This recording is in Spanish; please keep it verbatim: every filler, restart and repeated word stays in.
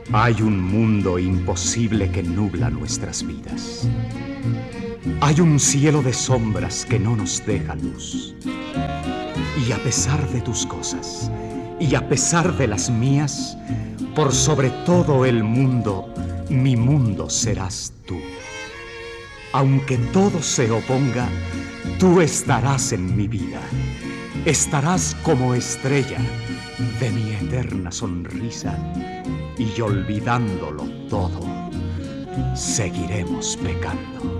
Hay un mundo imposible que nubla nuestras vidas. Hay un cielo de sombras que no nos deja luz. Y a pesar de tus cosas, y a pesar de las mías, por sobre todo el mundo, mi mundo serás tú. Aunque todo se oponga, tú estarás en mi vida. Estarás como estrella de mi eterna sonrisa, y olvidándolo todo, seguiremos pecando.